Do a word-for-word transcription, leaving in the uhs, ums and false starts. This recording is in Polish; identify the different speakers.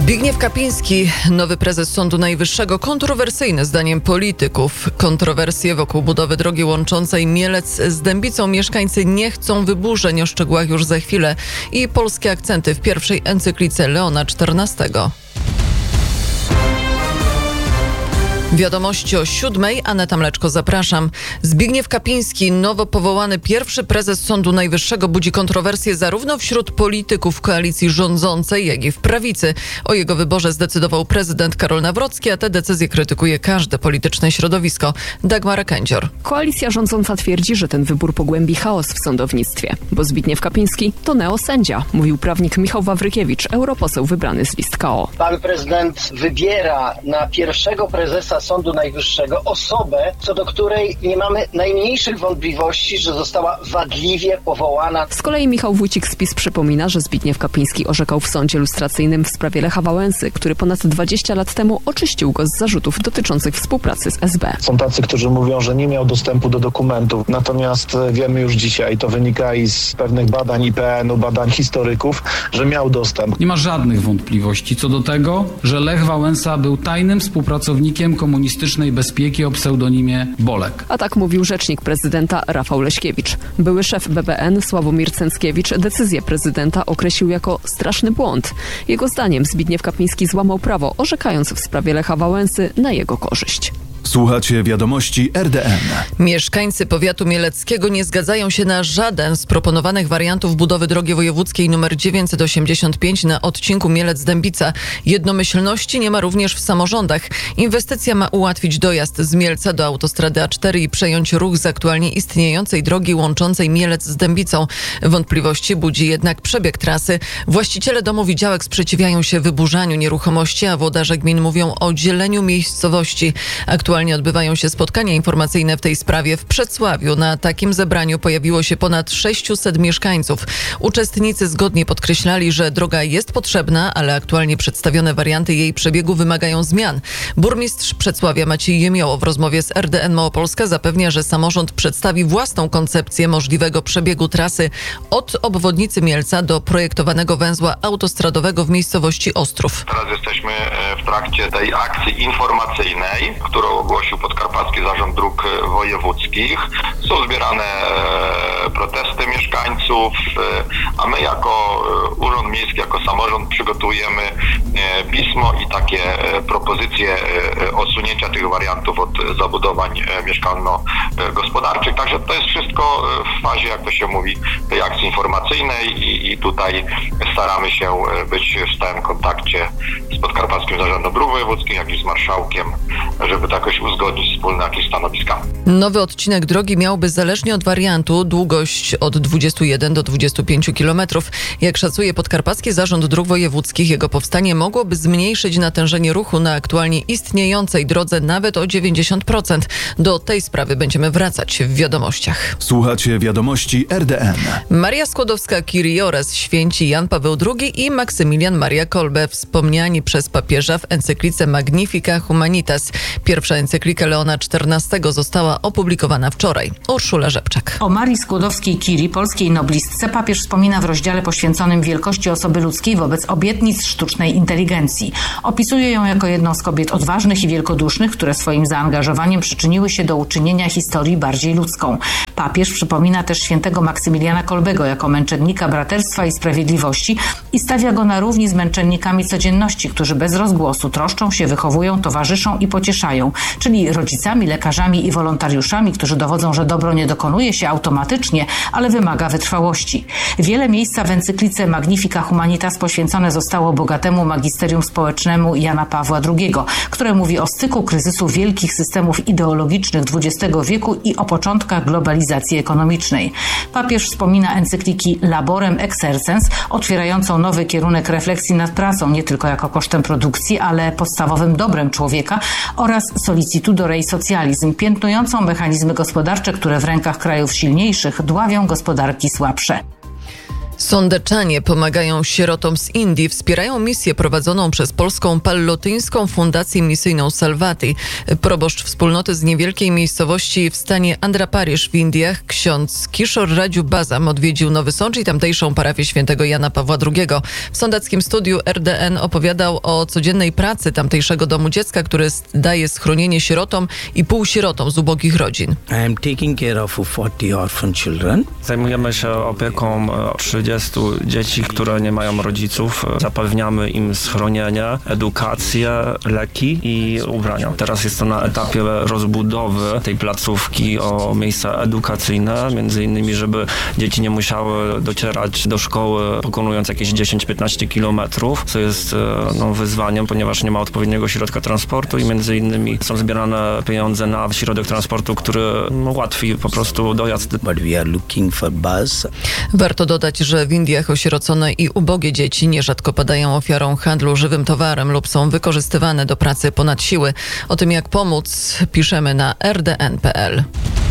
Speaker 1: Zbigniew Kapiński, nowy prezes Sądu Najwyższego, kontrowersyjny zdaniem polityków. Kontrowersje wokół budowy drogi łączącej Mielec z Dębicą mieszkańcy nie chcą wyburzeń, o szczegółach już za chwilę. I polskie akcenty w pierwszej encyklice Leona czternastego. Wiadomości o siódmej. Aneta Mleczko, zapraszam. Zbigniew Kapiński, nowo powołany pierwszy prezes Sądu Najwyższego, budzi kontrowersje zarówno wśród polityków koalicji rządzącej, jak i w prawicy. O jego wyborze zdecydował prezydent Karol Nawrocki, a tę decyzję krytykuje każde polityczne środowisko. Dagmara Kędzior.
Speaker 2: Koalicja rządząca twierdzi, że ten wybór pogłębi chaos w sądownictwie, bo Zbigniew Kapiński to neosędzia, mówił prawnik Michał Wawrykiewicz, europoseł wybrany z list K O.
Speaker 3: Pan prezydent wybiera na pierwszego prezesa Sądu Najwyższego osobę, co do której nie mamy najmniejszych wątpliwości, że została wadliwie powołana.
Speaker 2: Z kolei Michał Wójcik z PiS przypomina, że Zbigniew Kapiński orzekał w sądzie lustracyjnym w sprawie Lecha Wałęsy, który ponad dwadzieścia lat temu oczyścił go z zarzutów dotyczących współpracy z S B.
Speaker 4: Są tacy, którzy mówią, że nie miał dostępu do dokumentów, natomiast wiemy już dzisiaj, to wynika i z pewnych badań I P N-u, badań historyków, że miał dostęp.
Speaker 5: Nie ma żadnych wątpliwości co do tego, że Lech Wałęsa był tajnym współpracownikiem komunistycznej bezpieki o pseudonimie Bolek.
Speaker 2: A tak mówił rzecznik prezydenta Rafał Leśkiewicz. Były szef B B N Sławomir Cęckiewicz decyzję prezydenta określił jako straszny błąd. Jego zdaniem Zbigniew Kapiński złamał prawo, orzekając w sprawie Lecha Wałęsy na jego korzyść.
Speaker 6: Słuchacie wiadomości R D N.
Speaker 1: Mieszkańcy powiatu mieleckiego nie zgadzają się na żaden z proponowanych wariantów budowy drogi wojewódzkiej nr dziewięćset osiemdziesiąt pięć na odcinku Mielec-Dębica. Jednomyślności nie ma również w samorządach. Inwestycja ma ułatwić dojazd z Mielca do autostrady A cztery i przejąć ruch z aktualnie istniejącej drogi łączącej Mielec z Dębicą. Wątpliwości budzi jednak przebieg trasy. Właściciele domów i działek sprzeciwiają się wyburzaniu nieruchomości, a włodarze gmin mówią o dzieleniu miejscowości. Aktualnie odbywają się spotkania informacyjne w tej sprawie. W Przedsławiu na takim zebraniu pojawiło się ponad sześciuset mieszkańców. Uczestnicy zgodnie podkreślali, że droga jest potrzebna, ale aktualnie przedstawione warianty jej przebiegu wymagają zmian. Burmistrz Przedsławia Maciej Jemioło w rozmowie z R D N Małopolska zapewnia, że samorząd przedstawi własną koncepcję możliwego przebiegu trasy od obwodnicy Mielca do projektowanego węzła autostradowego w miejscowości Ostrów.
Speaker 7: Teraz jesteśmy w trakcie tej akcji informacyjnej, którą ogłosił Podkarpacki Zarząd Dróg Wojewódzkich. Są zbierane protesty mieszkańców, a my jako Urząd Miejski, jako samorząd przygotujemy pismo i takie propozycje odsunięcia tych wariantów od zabudowań mieszkalno-gospodarczych. Także to jest wszystko w fazie, jak to się mówi, tej akcji informacyjnej i, i tutaj staramy się być w stałym kontakcie z Podkarpackim Zarządem Dróg Wojewódzkich, jak i z marszałkiem, żeby to jakoś uzgodnić wspólne jakieś stanowiska.
Speaker 1: Nowy odcinek drogi miałby zależnie od wariantu długość od dwudziestu jeden do dwudziestu pięciu kilometrów. Jak szacuje Podkarpacki Zarząd Dróg Wojewódzkich, jego powstanie mogłoby zmniejszyć natężenie ruchu na aktualnie istniejącej drodze nawet o dziewięćdziesiąt procent. Do tej sprawy będziemy wracać w wiadomościach.
Speaker 6: Słuchacie wiadomości R D N.
Speaker 1: Maria Skłodowska-Curie oraz święci Jan Paweł drugi i Maksymilian Maria Kolbe, wspomniani przez papieża w encyklice Magnifica Humanitas. Pierwsza encyklika Leona czternastego została opublikowana wczoraj. Urszula Rzepczak.
Speaker 8: O Marii Skłodowskiej-Curie, polskiej noblistce, papież wspomina w rozdziale poświęconym wielkości osoby ludzkiej wobec obietnic sztucznej inteligencji. Opisuje ją jako jedną z kobiet odważnych i wielkodusznych, które swoim zaangażowaniem przyczyniły się do uczynienia historii bardziej ludzką. Papież przypomina też świętego Maksymiliana Kolbego jako męczennika braterstwa i sprawiedliwości i stawia go na równi z męczennikami codzienności, którzy bez rozgłosu troszczą się, wychowują, towarzyszą i pocieszają, czyli rodzicami, lekarzami i wolontariuszami, którzy dowodzą, że dobro nie dokonuje się automatycznie, ale wymaga wytrwałości. Wiele miejsca w encyklice Magnifica Humanitas poświęcone zostało bogatemu magisterium społecznemu Jana Pawła drugiego, które mówi o styku kryzysu wielkich systemów ideologicznych dwudziestego wieku i o początkach globalizacji ekonomicznej. Papież wspomina encykliki Laborem Exercens, otwierającą nowy kierunek refleksji nad pracą, nie tylko jako kosztem produkcji, ale podstawowym dobrem człowieka, oraz Solicitudo Rei Socializm, piętnującą mechanizmy gospodarcze, które w rękach krajów silniejszych dławią gospodarki słabsze.
Speaker 1: Sądeczanie pomagają sierotom z Indii, wspierają misję prowadzoną przez polską pallotyńską fundację misyjną Salvati. Proboszcz wspólnoty z niewielkiej miejscowości w stanie Andhra Pradesh w Indiach, ksiądz Kishore Raju Bazam, odwiedził Nowy Sącz i tamtejszą parafię świętego Jana Pawła drugiego. W sądeckim studiu R D N opowiadał o codziennej pracy tamtejszego domu dziecka, który daje schronienie sierotom i półsierotom z ubogich rodzin.
Speaker 9: I am taking care of forty orphan children.
Speaker 10: Zajmujemy się opieką trzydziestu dzieci, które nie mają rodziców. Zapewniamy im schronienie, edukację, leki i ubrania. Teraz jest to na etapie rozbudowy tej placówki o miejsca edukacyjne, między innymi, żeby dzieci nie musiały docierać do szkoły pokonując jakieś dziesięć piętnaście kilometrów, co jest no, wyzwaniem, ponieważ nie ma odpowiedniego środka transportu i między innymi są zbierane pieniądze na środek transportu, który no, ułatwi po prostu dojazd.
Speaker 9: But we are looking for bus.
Speaker 1: Warto dodać, że w Indiach osierocone i ubogie dzieci nierzadko padają ofiarą handlu żywym towarem lub są wykorzystywane do pracy ponad siły. O tym, jak pomóc, piszemy na r d n kropka p l.